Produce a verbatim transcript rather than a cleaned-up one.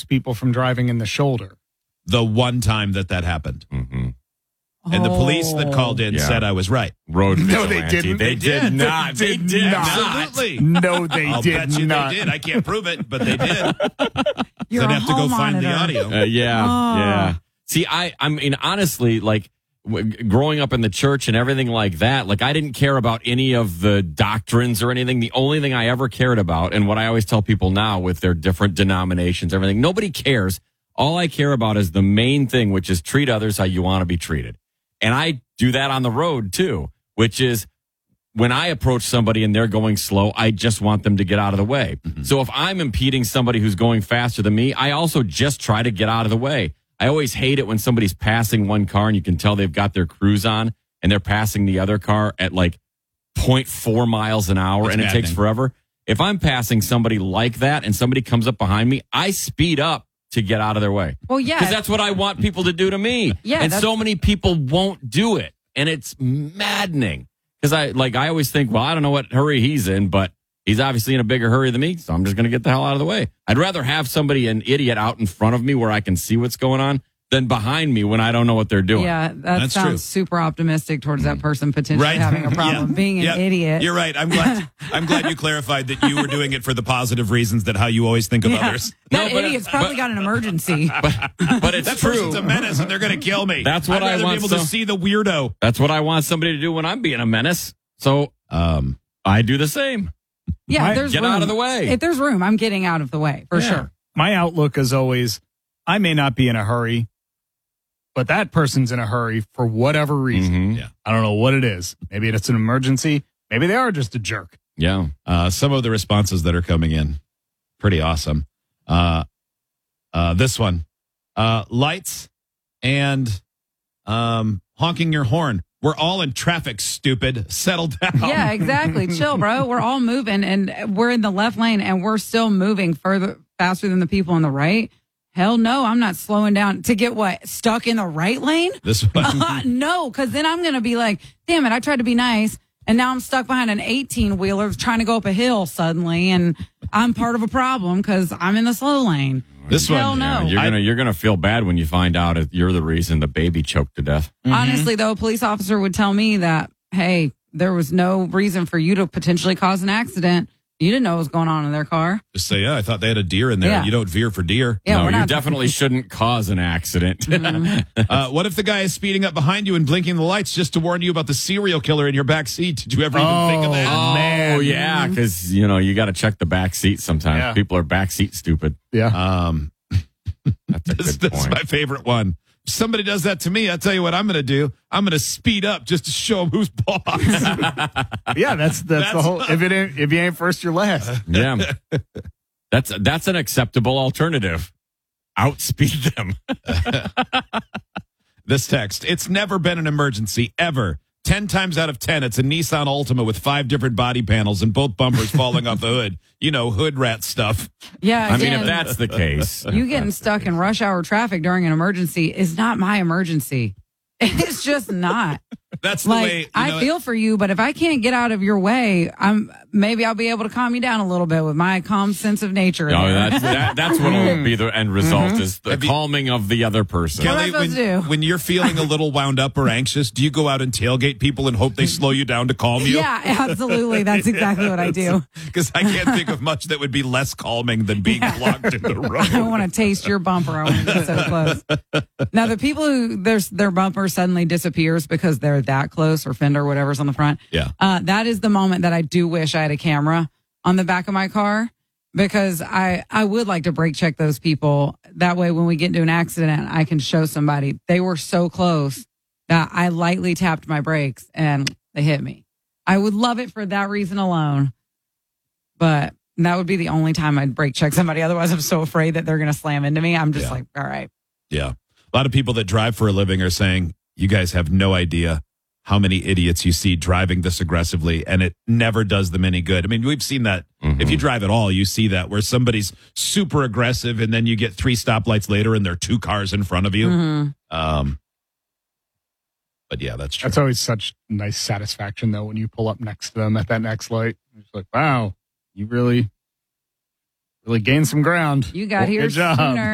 stops people from driving in the shoulder. The one time that that happened. Mm-hmm. And the police that called in Yeah. said I was right. Road No, they vigilante. didn't. They, They did, did. not. They They did did not. not. Absolutely. No, they I'll did bet you not. they did. I can't prove it, but they did. You're I'd a have to go hall find the monitor. audio. Uh, yeah, Oh. yeah. See, I, I mean, honestly, like w- growing up in the church and everything like that, like I didn't care about any of the doctrines or anything. The only thing I ever cared about, and what I always tell people now with their different denominations, everything, nobody cares. All I care about is the main thing, which is treat others how you want to be treated. And I do that on the road too, which is when I approach somebody and they're going slow, I just want them to get out of the way. Mm-hmm. So if I'm impeding somebody who's going faster than me, I also just try to get out of the way. I always hate it when somebody's passing one car and you can tell they've got their cruise on and they're passing the other car at like zero point four miles an hour It's and it takes maddening. forever. If I'm passing somebody like that and somebody comes up behind me, I speed up to get out of their way. Well, yeah. Because that's what I want people to do to me. Yeah, and that's- so many people won't do it. And it's maddening. Because I like I always think, well, I don't know what hurry he's in, but he's obviously in a bigger hurry than me, so I'm just going to get the hell out of the way. I'd rather have somebody, an idiot, out in front of me where I can see what's going on than behind me when I don't know what they're doing. Yeah, that That's sounds true. super optimistic towards that person potentially Right. having a problem Yeah. being an Yeah. idiot. You're right. I'm glad. I'm glad you clarified that you were doing it for the positive reasons that how you always think of Yeah. others. That No, but- idiot's probably but- got an emergency. But it's That true. person's a menace, and they're going to kill me. That's what I'd I rather want be able to some- see the weirdo. That's what I want somebody to do when I'm being a menace. So um, I do the same. Yeah, My- if there's Get room, out of the way. If there's room, I'm getting out of the way for Yeah. sure. My outlook is always, I may not be in a hurry, but that person's in a hurry for whatever reason. Mhm. Yeah. I don't know what it is. Maybe it's an emergency. Maybe they are just a jerk. Yeah. Uh, some of the responses that are coming in, pretty awesome. Uh, uh, this one, uh, lights and um, honking your horn. We're all in traffic, stupid. Settle down. Yeah, exactly. Chill, bro. We're all moving and we're in the left lane and we're still moving further faster than the people on the right. Hell no, I'm not slowing down to get what? Stuck in the right lane? This one. Uh, no, because then I'm going to be like, damn it, I tried to be nice. And now I'm stuck behind an eighteen wheeler trying to go up a hill suddenly. And I'm part of a problem because I'm in the slow lane. This Hell one. no. Yeah, you're I- gonna you're gonna feel bad when you find out if you're the reason the baby choked to death. Honestly, though, a police officer would tell me that, hey, there was no reason for you to potentially cause an accident. You didn't know what was going on in their car. Just say, yeah, I thought they had a deer in there. Yeah. You don't veer for deer. Yeah, no, we're you not- definitely shouldn't cause an accident. Uh, what if the guy is speeding up behind you and blinking the lights just to warn you about the serial killer in your back seat? Did you ever even think of that? Oh Man. yeah, because you know you got to check the back seat sometimes. Yeah. People are back seat stupid. Yeah. Um, That's a this, good this is point. my favorite one. If somebody does that to me, I'll tell you what I'm going to do. I'm going to speed up just to show them who's boss. Yeah, that's that's, the That's- whole. If it ain't, if you ain't first, you're last. Yeah, that's that's an acceptable alternative. Outspeed them. This text, it's never been an emergency, ever. Ten times out of ten, it's a Nissan Altima with five different body panels and both bumpers falling off the hood. You know, hood rat stuff. Yeah, I mean, again, if that's the case, you getting stuck in rush hour traffic during an emergency is not my emergency. It's just not. That's the Like, way. you I know, feel for you, but if I can't get out of your way, I'm maybe I'll be able to calm you down a little bit with my calm sense of nature. no, there. that's that, that's what will be the end result is the Have you- calming of the other person. What am I Kelly, supposed when, to do? when you're feeling a little wound up or anxious, do you go out and tailgate people and hope they slow you down to calm you? Yeah, absolutely. That's exactly what I do. Because I can't think of much that would be less calming than being blocked in the road. I want to taste your bumper. I want to get so close. Now, the people who their their bumper suddenly disappears because they're that close, or fender, whatever's on the front. Yeah. Uh, that is the moment that I do wish I had a camera on the back of my car, because I I would like to brake check those people. That way, when we get into an accident, I can show somebody they were so close that I lightly tapped my brakes and they hit me. I would love it for that reason alone, but that would be the only time I'd brake check somebody. Otherwise, I'm so afraid that they're going to slam into me. I'm just Yeah. like, all right. Yeah. A lot of people that drive for a living are saying, you guys have no idea how many idiots you see driving this aggressively, and it never does them any good. I mean, we've seen that. Mm-hmm. If you drive at all, you see that where somebody's super aggressive and then you get three stoplights later and there are two cars in front of you. Mm-hmm. Um, but yeah, that's true. That's always such nice satisfaction, though, when you pull up next to them at that next light. It's like, wow, you really, really gained some ground. You got Well, here good job. sooner.